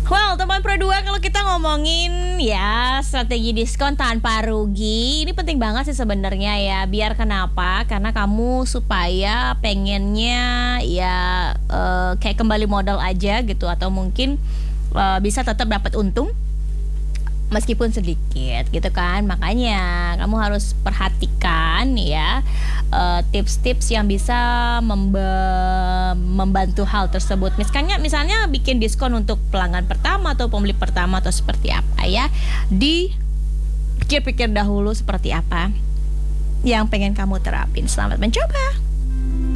Well, teman Pro 2, kalau kita ngomongin ya strategi diskon tanpa rugi, ini penting banget sih sebenarnya ya. Biar kenapa? Karena kamu supaya pengennya ya kayak kembali modal aja gitu, atau mungkin bisa tetap dapat untung meskipun sedikit gitu kan. Makanya kamu harus perhatikan ya tips-tips yang bisa membantu hal tersebut. Misalnya bikin diskon untuk pelanggan pertama atau pembeli pertama atau seperti apa ya. Dipikir-pikir dahulu seperti apa yang pengen kamu terapin. Selamat mencoba.